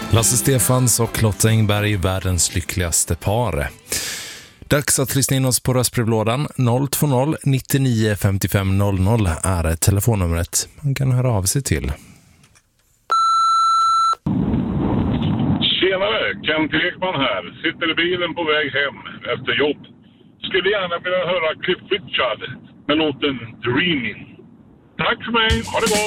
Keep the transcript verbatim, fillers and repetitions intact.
Lasse Stefans och Lotta Engberg, världens lyckligaste par. Dags att lyssna in oss på röstbrevlådan. noll två noll nittionio femtiofem noll noll är telefonnumret man kan höra av sig till. Tjenare, Kent Ekman här. Sitter i bilen på väg hem efter jobb. Skulle gärna vilja höra Cliff Richard med låten Dreaming. Tack för mig, ha det gott!